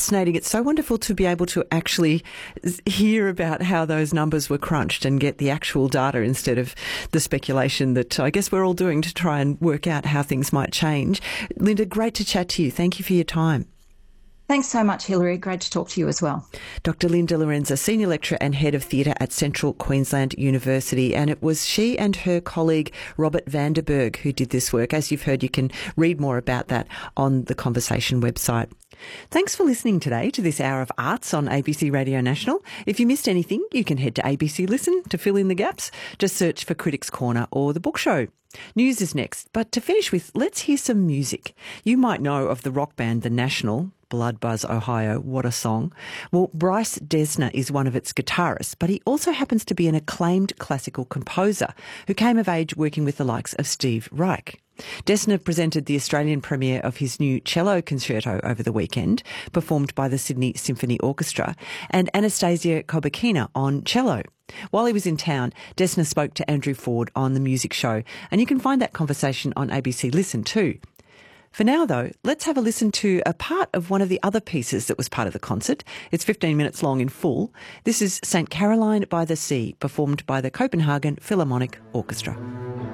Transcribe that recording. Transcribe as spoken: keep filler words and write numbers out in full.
fascinating. It's so wonderful to be able to actually hear about how those numbers were crunched and get the actual data instead of the speculation that I guess we're all doing to try and work out how things might change. Linda, great to chat to you. Thank you for your time. Thanks so much, Hilary. Great to talk to you as well. Doctor Linda Lorenza, Senior Lecturer and Head of Theatre at Central Queensland University. And it was she and her colleague Robert Vanderberg who did this work. As you've heard, you can read more about that on the Conversation website. Thanks for listening today to this hour of arts on A B C Radio National. If you missed anything, you can head to A B C Listen to fill in the gaps. Just search for Critics Corner or The Book Show. News is next, but to finish with, let's hear some music. You might know of the rock band The National, Blood Buzz Ohio, what a song. Well, Bryce Dessner is one of its guitarists, but he also happens to be an acclaimed classical composer who came of age working with the likes of Steve Reich. Dessner presented the Australian premiere of his new cello concerto over the weekend, performed by the Sydney Symphony Orchestra, and Anastasia Kobakina on cello. While he was in town, Dessner spoke to Andrew Ford on The Music Show, and you can find that conversation on A B C Listen too. For now, though, let's have a listen to a part of one of the other pieces that was part of the concert. It's fifteen minutes long in full. This is Saint Caroline by the Sea, performed by the Copenhagen Philharmonic Orchestra.